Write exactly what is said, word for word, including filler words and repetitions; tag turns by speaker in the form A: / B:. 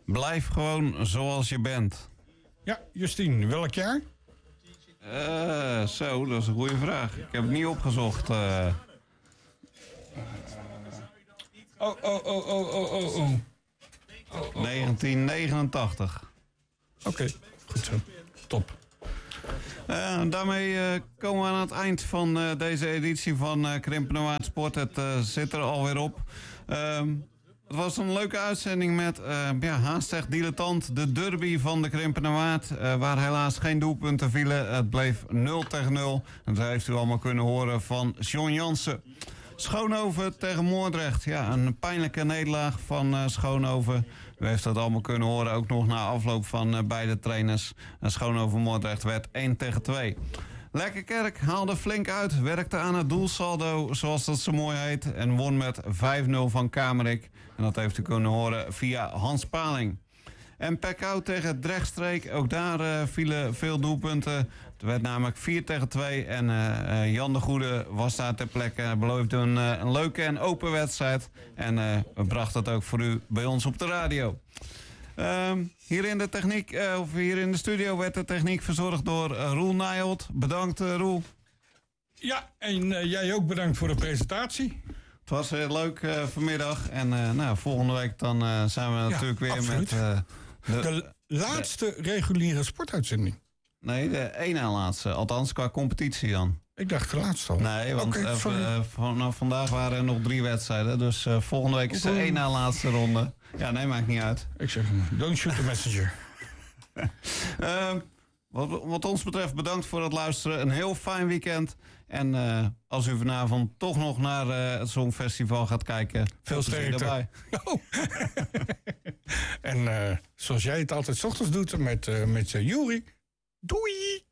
A: Blijf gewoon zoals je bent.
B: Ja, Justine, welk jaar?
A: Uh, zo, dat is een goede vraag. Ik heb het niet opgezocht. Uh...
B: Oh, oh, oh, oh, oh, oh, oh. oh, oh.
A: negentien negenentachtig.
B: Oké, okay, goed zo. Top.
A: Uh, daarmee uh, komen we aan het eind van uh, deze editie van uh, Krimpende Watersport. Het uh, zit er alweer op. Uh, het was een leuke uitzending met uh, ja, Haastrecht Dilettant, de derby van de Krimpende Waard. Uh, waar helaas geen doelpunten vielen. Het bleef nul tegen nul. En dat heeft u allemaal kunnen horen van John Jansen. Schoonhoven tegen Moordrecht. Ja, een pijnlijke nederlaag van uh, Schoonhoven. U heeft dat allemaal kunnen horen, ook nog na afloop van uh, beide trainers. En Schoonhoven Moordrecht werd één tegen twee. Lekkerkerk haalde flink uit, werkte aan het doelsaldo, zoals dat zo mooi heet. En won met vijf nul van Kamerik. En dat heeft u kunnen horen via Hans Paling. En Pekau tegen Drechtstreek, ook daar uh, vielen veel doelpunten. Het werd namelijk vier tegen twee en uh, uh, Jan de Goede was daar ter plekke. Hij beloofde een, uh, een leuke en open wedstrijd. En uh, we brachten dat ook voor u bij ons op de radio. Uh, hier in de techniek, uh, of hier in de studio werd de techniek verzorgd door uh, Roel Nijholt. Bedankt uh, Roel.
B: Ja, en uh, jij ook bedankt voor de presentatie.
A: Het was weer leuk uh, vanmiddag. En uh, nou, volgende week dan uh, zijn we ja, natuurlijk weer
B: absoluut.
A: met... Uh,
B: de, de laatste de, reguliere sportuitzending.
A: Nee, de één na laatste. Althans, qua competitie dan.
B: Ik dacht de laatste al.
A: Nee, want
B: okay,
A: uh, uh, vanaf vandaag waren er nog drie wedstrijden. Dus uh, volgende week is de één na laatste ronde. Ja, nee, maakt niet uit.
B: Ik zeg, don't shoot the messenger.
A: uh, wat, wat ons betreft bedankt voor het luisteren. Een heel fijn weekend. En uh, als u vanavond toch nog naar uh, het Songfestival gaat kijken...
B: Veel sterkte erbij. Oh. En uh, zoals jij het altijd 's ochtends doet met, uh, met uh, Juri. Doei!